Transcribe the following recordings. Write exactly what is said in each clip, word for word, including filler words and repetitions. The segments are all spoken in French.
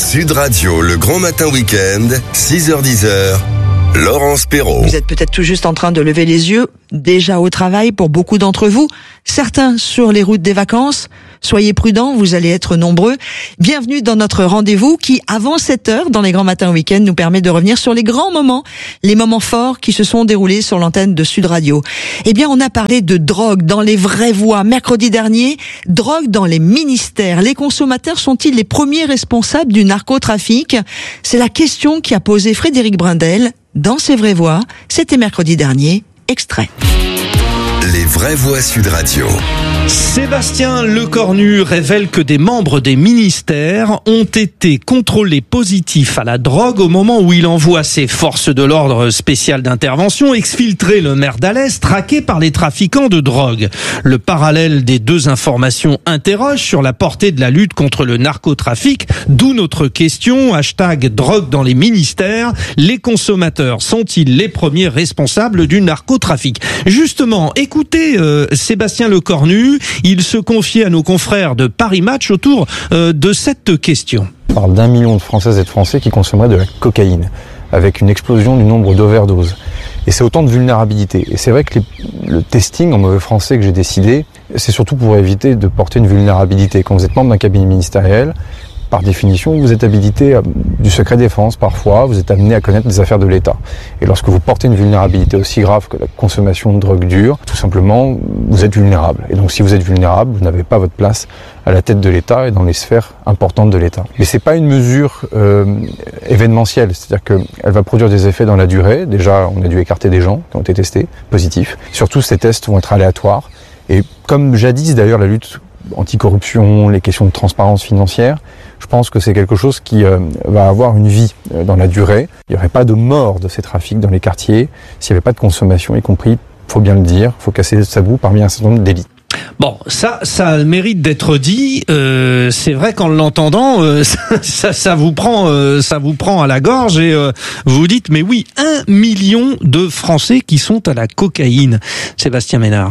Sud Radio, le grand matin week-end, six heures dix, Laurence Perrault. Vous êtes peut-être tout juste en train de lever les yeux, déjà au travail pour beaucoup d'entre vous, certains sur les routes des vacances. Soyez prudents, vous allez être nombreux. Bienvenue dans notre rendez-vous qui, avant sept heures, dans les grands matins week-end, nous permet de revenir sur les grands moments, les moments forts qui se sont déroulés sur l'antenne de Sud Radio. Eh bien, on a parlé de drogue dans les vraies voies. Mercredi dernier, drogue dans les ministères. Les consommateurs sont-ils les premiers responsables du narcotrafic? C'est la question qu'a posée Frédéric Brindel dans Ses vraies voix. C'était mercredi dernier. Extrait. Les vraies voix Sud Radio. Sébastien Lecornu révèle que des membres des ministères ont été contrôlés positifs à la drogue au moment où il envoie ses forces de l'ordre spéciales d'intervention exfiltrer le maire d'Alès traqué par les trafiquants de drogue. Le parallèle des deux informations interroge sur la portée de la lutte contre le narcotrafic, d'où notre question, hashtag drogue dans les ministères. Les consommateurs sont-ils les premiers responsables du narcotrafic? Justement, écoutez euh, Sébastien Lecornu. Il se confiait à nos confrères de Paris Match autour euh, de cette question. On parle d'un million de Françaises et de Français qui consommeraient de la cocaïne, avec une explosion du nombre d'overdoses. Et c'est autant de vulnérabilité. Et c'est vrai que les, le testing en mauvais français que j'ai décidé, c'est surtout pour éviter de porter une vulnérabilité. Quand vous êtes membre d'un cabinet ministériel, par définition, vous êtes habilité à du secret défense parfois, vous êtes amené à connaître des affaires de l'État. Et lorsque vous portez une vulnérabilité aussi grave que la consommation de drogue dure, tout simplement, vous êtes vulnérable. Et donc si vous êtes vulnérable, vous n'avez pas votre place à la tête de l'État et dans les sphères importantes de l'État. Mais c'est pas une mesure euh, événementielle, c'est-à-dire qu'elle va produire des effets dans la durée. Déjà, on a dû écarter des gens qui ont été testés positifs. Surtout, ces tests vont être aléatoires. Et comme jadis d'ailleurs la lutte anticorruption, les questions de transparence financière, je pense que c'est quelque chose qui euh, va avoir une vie euh, dans la durée. Il n'y aurait pas de mort de ces trafics dans les quartiers s'il n'y avait pas de consommation, y compris, faut bien le dire, faut casser le tabou parmi un certain nombre délits. Bon, ça, ça a le mérite d'être dit. Euh, c'est vrai qu'en l'entendant, euh, ça, ça, ça vous prend, euh, ça vous prend à la gorge et euh, vous vous dites, mais oui, un million de Français qui sont à la cocaïne. Sébastien Ménard.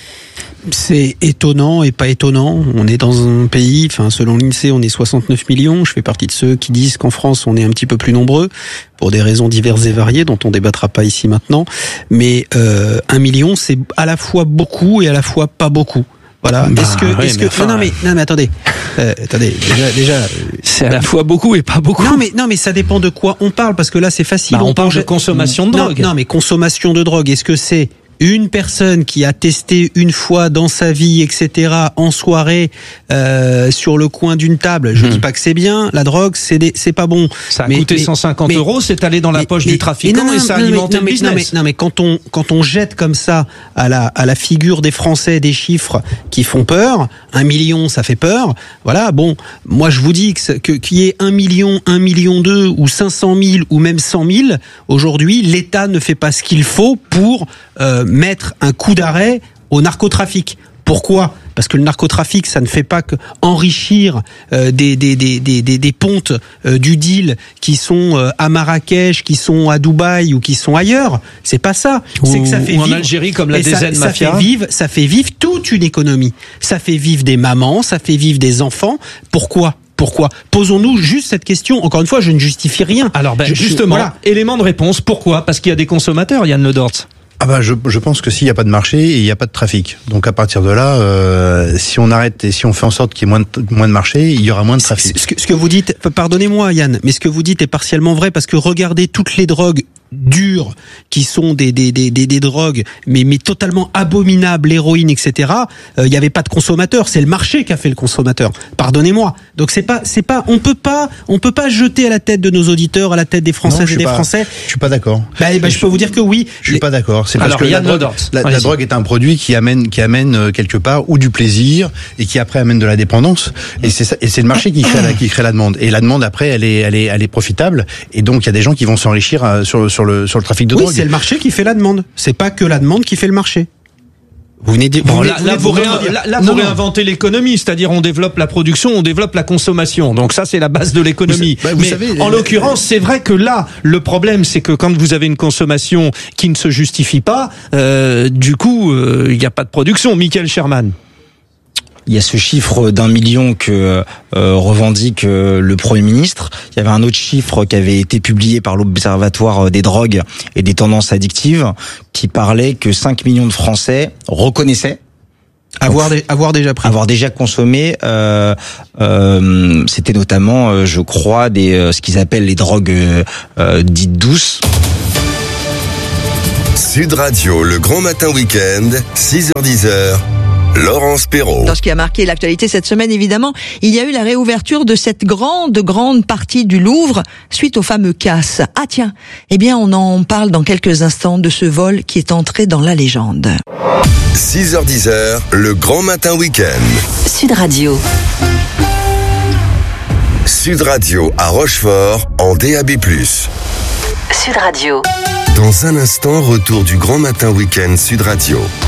C'est étonnant et pas étonnant. On est dans un pays, enfin selon l'INSEE, on est soixante-neuf millions. Je fais partie de ceux qui disent qu'en France, on est un petit peu plus nombreux pour des raisons diverses et variées dont on débattra pas ici maintenant. Mais euh, un million, c'est à la fois beaucoup et à la fois pas beaucoup. Voilà. Bah, est-ce que, ouais, est-ce que, enfin, non, non mais, non mais attendez, euh, attendez, déjà, déjà, c'est à la fois beaucoup et pas beaucoup. Non mais, non mais ça dépend de quoi on parle parce que là c'est facile. Bah, on, on parle peut, de consommation de non, drogue. Non mais consommation de drogue. Est-ce que c'est une personne qui a testé une fois dans sa vie, et cetera, en soirée, euh, sur le coin d'une table? Je mmh. dis pas que c'est bien. La drogue, c'est des, c'est pas bon. Ça a mais, coûté mais, cent cinquante mais, euros, c'est allé dans la mais, poche mais, du trafiquant non, non, et ça a non, alimenté non, le mais, business. Non mais, non mais quand on quand on jette comme ça à la à la figure des Français des chiffres qui font peur, un million, ça fait peur. Voilà. Bon, moi je vous dis que que qu'il y ait un million, un million deux ou cinq cent mille ou même cent mille, aujourd'hui, l'État ne fait pas ce qu'il faut pour euh, mettre un coup d'arrêt au narcotrafic. Pourquoi ? Parce que le narcotrafic, ça ne fait pas que enrichir euh, des, des, des, des, des pontes euh, du deal qui sont euh, à Marrakech, qui sont à Dubaï ou qui sont ailleurs. C'est pas ça. Ou, c'est que ça fait ou en vivre, Algérie comme la D Z ça, Mafia. Ça fait vivre, ça fait vivre toute une économie. Ça fait vivre des mamans, ça fait vivre des enfants. Pourquoi ? Pourquoi ? Posons-nous juste cette question. Encore une fois, je ne justifie rien. Alors ben, je, justement, voilà. Élément de réponse. Pourquoi ? Parce qu'il y a des consommateurs, Yann Le Dort. Ah bah je, je pense que s'il n'y a pas de marché, il n'y a pas de trafic. Donc à partir de là, euh, si on arrête et si on fait en sorte qu'il y ait moins de, moins de marché, il y aura moins de trafic. Ce que, ce que vous dites, pardonnez-moi Yann, mais ce que vous dites est partiellement vrai parce que regardez toutes les drogues dures qui sont des des des des, des drogues mais mais totalement abominables, l'héroïne, et cetera. Il euh, y avait pas de consommateur, c'est le marché qui a fait le consommateur. Pardonnez-moi. Donc c'est pas c'est pas on peut pas on peut pas jeter à la tête de nos auditeurs, à la tête des Françaises et des pas, Français. Je suis pas d'accord. Bah, bah je peux vous dire que oui. Je suis pas d'accord. C'est parce Alors, que la, Yann drogue, la, la drogue est un produit qui amène qui amène quelque part ou du plaisir et qui après amène de la dépendance. Et c'est ça, et c'est le marché qui crée la, qui crée la demande. Et la demande après elle est elle est elle est profitable. Et donc il y a des gens qui vont s'enrichir sur sur le sur le trafic de oui, drogue. Oui, c'est le marché qui fait la demande. C'est pas que la demande qui fait le marché. Vous venez de, bon, vous là, venez, là, vous, vous réin, là, là, non, vous non. réinventez l'économie, c'est-à-dire on développe la production, on développe la consommation. Donc ça, c'est la base de l'économie. Vous, bah, vous Mais savez, en l'occurrence, c'est vrai que là, le problème, c'est que quand vous avez une consommation qui ne se justifie pas, euh, du coup, il euh, n'y a pas de production. Michael Sherman. il y a ce chiffre d'un million que euh, revendique euh, le Premier ministre. Il y avait un autre chiffre qui avait été publié par l'Observatoire des drogues et des tendances addictives qui parlait que cinq millions de Français reconnaissaient Avoir, dé- avoir déjà pris. avoir déjà consommé, euh, euh, c'était notamment, euh, je crois, des euh, ce qu'ils appellent les drogues euh, euh, dites douces. Sud Radio, le grand matin week-end, six heures dix, Laurence Perrault. Dans ce qui a marqué l'actualité cette semaine, évidemment, il y a eu la réouverture de cette grande, grande partie du Louvre suite au fameux casse. Ah tiens, eh bien on en parle dans quelques instants de ce vol qui est entré dans la légende. six heures dix, le grand matin week-end. Sud Radio. Sud Radio à Rochefort en D A B plus. Sud Radio. Dans un instant, retour du grand matin week-end Sud Radio.